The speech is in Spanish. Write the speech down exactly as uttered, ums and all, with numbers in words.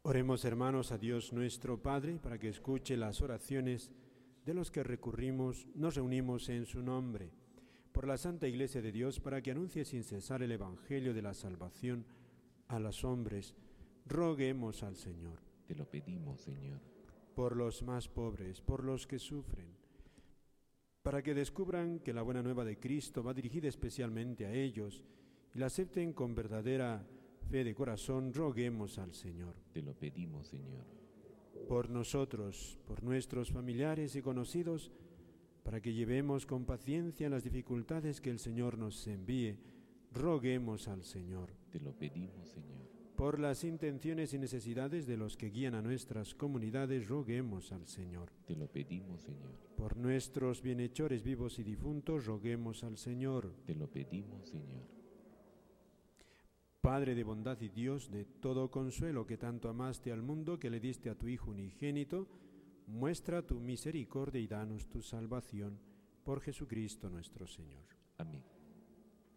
Oremos, hermanos, a Dios nuestro Padre, para que escuche las oraciones de los que recurrimos, nos reunimos en su nombre. Por la Santa Iglesia de Dios, para que anuncie sin cesar el Evangelio de la salvación a los hombres, roguemos al Señor. Te lo pedimos, Señor. Por los más pobres, por los que sufren, para que descubran que la buena nueva de Cristo va dirigida especialmente a ellos y la acepten con verdadera fe de corazón, roguemos al Señor. Te lo pedimos, Señor. Por nosotros, por nuestros familiares y conocidos, para que llevemos con paciencia las dificultades que el Señor nos envíe, roguemos al Señor. Te lo pedimos, Señor. Por las intenciones y necesidades de los que guían a nuestras comunidades, roguemos al Señor. Te lo pedimos, Señor. Por nuestros bienhechores vivos y difuntos, roguemos al Señor. Te lo pedimos, Señor. Padre de bondad y Dios de todo consuelo, que tanto amaste al mundo, que le diste a tu Hijo unigénito, muestra tu misericordia y danos tu salvación. Por Jesucristo nuestro Señor. Amén.